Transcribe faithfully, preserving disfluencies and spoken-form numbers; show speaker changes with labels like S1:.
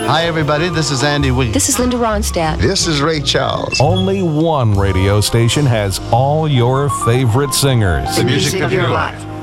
S1: Hi, everybody. This is Andy Weed.
S2: This is Linda Ronstadt.
S3: This is Ray Charles.
S4: Only one radio station has all your favorite singers.
S1: The music of your life.